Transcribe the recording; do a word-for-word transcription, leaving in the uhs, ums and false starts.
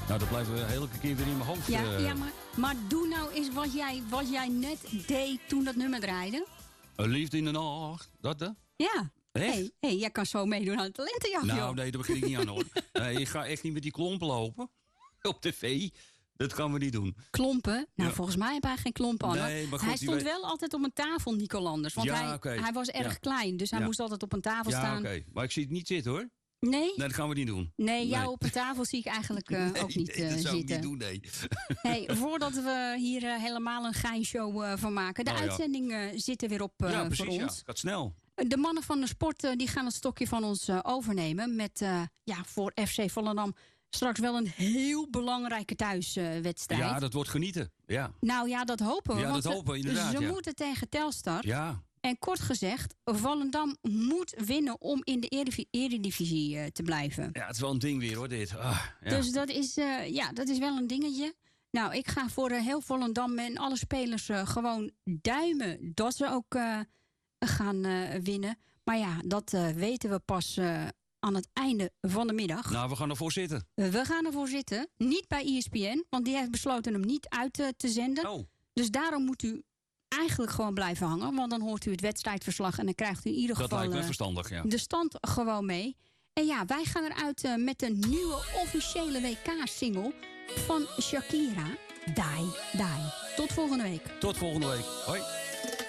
Nou, dat blijft een hele keer weer in mijn hoofd. Ja, uh... ja maar, maar doe nou eens wat jij, wat jij net deed toen dat nummer draaide. Een liefde in de nacht. Dat, hè? Ja. Echt? Hey, hey, jij kan zo meedoen aan het talentenjacht, Nou, joh. nee, daar begin ik niet aan, hoor. Nee, ik ga echt niet met die klompen lopen. Op tv. Dat gaan we niet doen. Klompen? Nou, Ja. volgens mij heeft hij geen klompen aan. Nee, maar goed, hij die stond weet- wel altijd op een tafel, Nico Landers. Want Ja, hij, oké. hij was erg Ja. klein, dus hij Ja. moest altijd op een tafel Ja, staan. oké. Maar ik zie het niet zitten, hoor. Nee? Nee, dat gaan we niet doen. Nee, jou Nee. op een tafel zie ik eigenlijk uh, Nee, ook niet nee, uh, dat zou zitten. ik niet doen, nee. Hey, voordat we hier uh, helemaal een geinshow uh, van maken. De Oh, ja. uitzending uh, zit er weer op uh, ja, voor precies, ja. ons. Gaat snel. De mannen van de sport uh, die gaan het stokje van ons uh, overnemen. Met uh, ja, voor F C Volendam straks wel een heel belangrijke thuiswedstrijd. Ja, dat wordt genieten. Ja, Nou ja, dat hopen we. Ja, want dat hopen we, inderdaad, Ze ja. moeten tegen Telstar. ja. En kort gezegd, Volendam moet winnen om in de Erediv- Eredivisie uh, te blijven. Ja, het is wel een ding weer, hoor, dit. Ah, ja. Dus dat is, uh, ja, dat is wel een dingetje. Nou, ik ga voor uh, heel Volendam en alle spelers uh, gewoon duimen dat ze ook uh, gaan uh, winnen. Maar ja, dat uh, weten we pas uh, aan het einde van de middag. Nou, we gaan ervoor zitten. We gaan ervoor zitten. Niet bij E S P N, want die heeft besloten hem niet uit uh, te zenden. Oh. Dus daarom moet u eigenlijk gewoon blijven hangen. Want dan hoort u het wedstrijdverslag en dan krijgt u in ieder Dat geval lijkt me uh, verstandig, ja. de stand gewoon mee. En ja, wij gaan eruit uh, met de nieuwe officiële W K-single van Shakira. Die, die. Tot volgende week. Tot volgende week. Hoi.